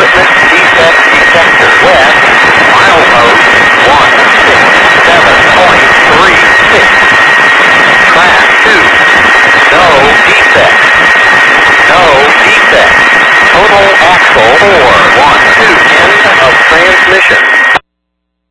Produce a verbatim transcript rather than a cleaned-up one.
equipment defect detector. West, milepost one six seven point three six. Track two. No defect. No defect. Total axle four one two. End of transmission.